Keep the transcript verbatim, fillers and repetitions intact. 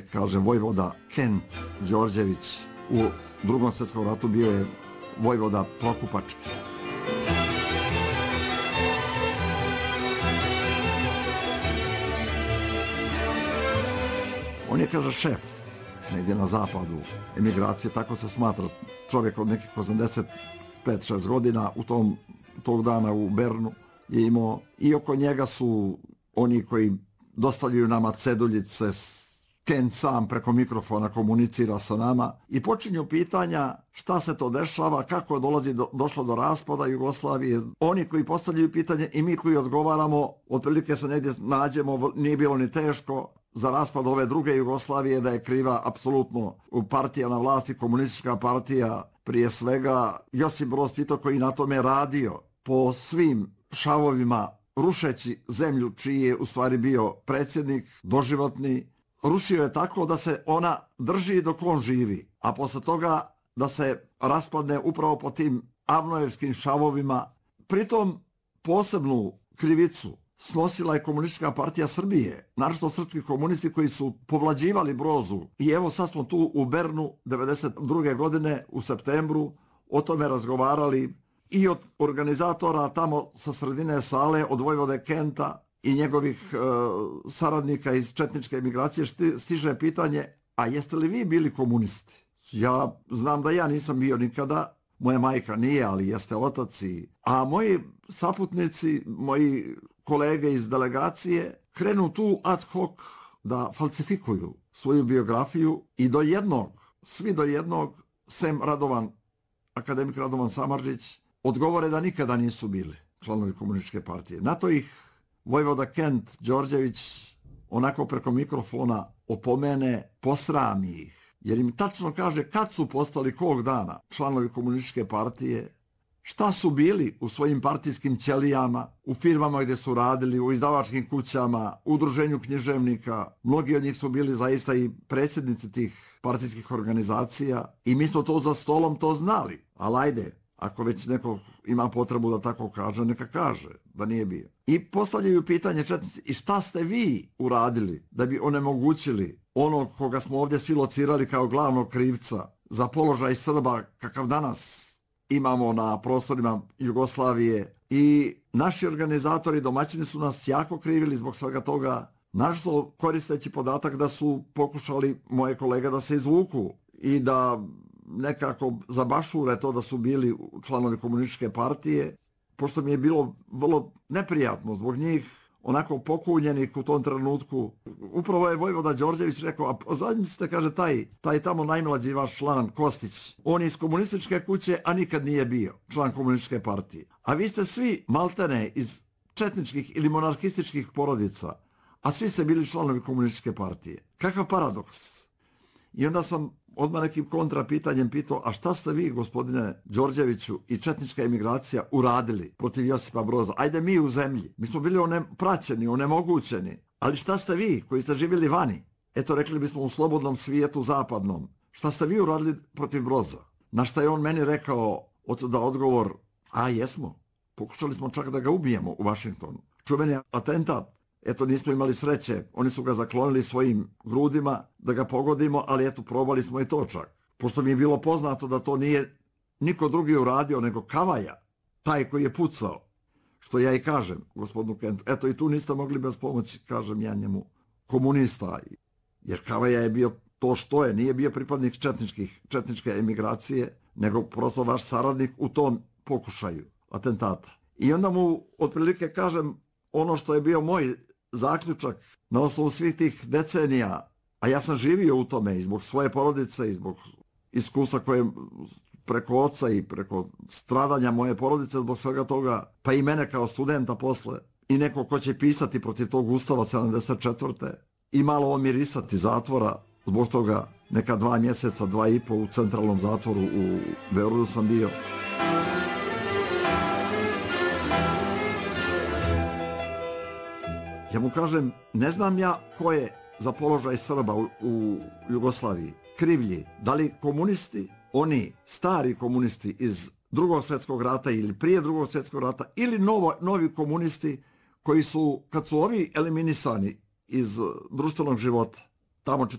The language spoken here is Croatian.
kaže vojvoda Kent Đorđević u drugom svjetskom ratu bio je vojvoda Prokupački. On je, kaže, šef negdje na zapadu emigracije, tako se smatra, čovjek od nekih osamdeset pet šest godina u tom tog dana u Bernu je imao i oko njega su oni koji dostavljaju nama ceduljice, Kent sam preko mikrofona komunicira sa nama i počinju pitanja šta se to dešava, kako dolazi do, došlo do raspada Jugoslavije. Oni koji postavljaju pitanje i mi koji odgovaramo, otprilike se negdje nađemo, nije bilo ni teško za raspad ove druge Jugoslavije, da je kriva apsolutno partija na vlasti, komunistička partija, prije svega Josip Broz Tito koji na tome radio po svim šavovima, rušeći zemlju čiji je u stvari bio predsjednik doživotni. Rušio je tako da se ona drži dok on živi, a posle toga da se raspadne upravo po tim avnojevskim šavovima. Pritom posebnu krivicu snosila je komunistička partija Srbije, naročito srpski komunisti koji su povlađivali Brozu. I evo sad smo tu u Bernu devedeset druge godine u septembru o tome razgovarali i od organizatora tamo sa sredine sale, od vojvode Kenta i njegovih e, saradnika iz četničke emigracije stiže pitanje, a jeste li vi bili komunisti? Ja znam da ja nisam bio nikada, moja majka nije, ali jeste otac i... A moji saputnici, moji kolege iz delegacije krenu tu ad hoc da falsifikuju svoju biografiju i do jednog, svi do jednog, sem Radovan, akademik Radovan Samardžić, odgovore da nikada nisu bili članovi komunističke partije. Na to ih vojvoda Kent Đorđević onako preko mikrofona opomene, posrami ih, jer im tačno kaže kad su postali kog dana članovi komunističke partije, šta su bili u svojim partijskim ćelijama, u firmama gdje su radili, u izdavačkim kućama, u udruženju književnika. Mnogi od njih su bili zaista i predsjednici tih partijskih organizacija i mi smo to za stolom to znali, ali ajde, ako već neko ima potrebu da tako kaže, neka kaže da nije bio. I postavljaju pitanje četnici, i šta ste vi uradili da bi onemogućili onog koga smo ovdje svi locirali kao glavnog krivca za položaj Srba kakav danas imamo na prostorima Jugoslavije. I naši organizatori, domaćini su nas jako krivili zbog svega toga, našto koristeći podatak da su pokušali moje kolege da se izvuku i da nekako zabašure to da su bili članovi komunističke partije, pošto mi je bilo vrlo neprijatno zbog njih, onako pokunjenih u tom trenutku. Upravo je vojvoda Đorđević rekao, a zamislite, kaže, taj, taj tamo najmlađi vaš član, Kostić, on je iz komunističke kuće, a nikad nije bio član komunističke partije. A vi ste svi maltene iz četničkih ili monarhističkih porodica, a svi ste bili članovi komunističke partije. Kakav paradoks. I onda sam odmah nekim kontrapitanjem pitao, a šta ste vi, gospodine Đorđeviću, i četnička emigracija uradili protiv Josipa Broza? Ajde mi u zemlji. Mi smo bili one, praćeni, onemogućeni. Ali šta ste vi koji ste živjeli vani? Eto, rekli bismo u slobodnom svijetu zapadnom. Šta ste vi uradili protiv Broza? Na šta je on meni rekao da odgovor, a jesmo. Pokušali smo čak da ga ubijemo u Vašingtonu. Čuveni atentat. Eto, nismo imali sreće, oni su ga zaklonili svojim grudima da ga pogodimo, ali eto, probali smo i to čak. Pošto mi je bilo poznato da to nije niko drugi uradio nego Kavaja, taj koji je pucao. Što ja i kažem, gospodinu Kentu, eto i tu niste mogli bez pomoći, kažem ja njemu, komunista. Jer Kavaja je bio to što je, nije bio pripadnik četničkih, četničke emigracije, nego prosto vaš saradnik u tom pokušaju atentata. I onda mu otprilike kažem ono što je bio moj zaključak na osnovu svih tih decenija, a ja sam živio u tome i zbog svoje porodice i zbog iskustva koje preko oca i preko stradanja moje porodice zbog svega toga, pa i mene kao studenta posle i neko ko će pisati protiv tog ustava sedamdeset četvrte i malo omirisati zatvora, zbog toga neka dva mjeseca, dva i po u centralnom zatvoru u Beogradu sam bio. Ja mu kažem, ne znam ja ko je za položaj Srba u, u Jugoslaviji krivlji. Da li komunisti, oni stari komunisti iz drugog svjetskog rata ili prije drugog svjetskog rata, ili novo, novi komunisti koji su, kad su ovi eliminisani iz društvenog života, tamo četrdeset